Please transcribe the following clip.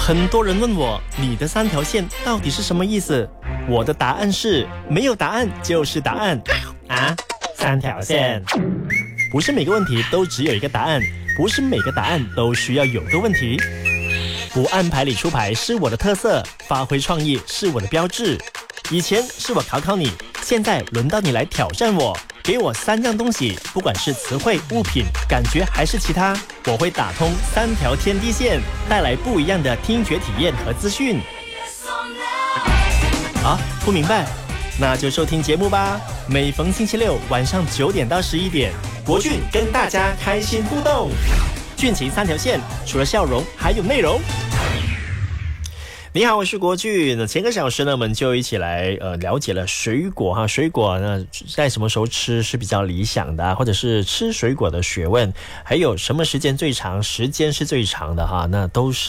很多人问我，你的3条线到底是什么意思？我的答案是，没有答案就是答案啊！3条线，不是每个问题都只有一个答案，不是每个答案都需要有个问题。不按牌理出牌是我的特色，发挥创意是我的标志。以前是我考考你，现在轮到你来挑战我。给我3样东西，不管是词汇、物品、感觉还是其他，我会打通3条天地线，带来不一样的听觉体验和资讯。啊，不明白？那就收听节目吧。每逢星期六晚上9点到11点，国俊跟大家开心互动。俊情3条线，除了笑容，还有内容。你好，我是国俊。那前个小时呢，我们就一起来了解了水果哈，水果呢在什么时候吃是比较理想的，或者是吃水果的学问，还有什么时间最长，时间是最长的哈，那都是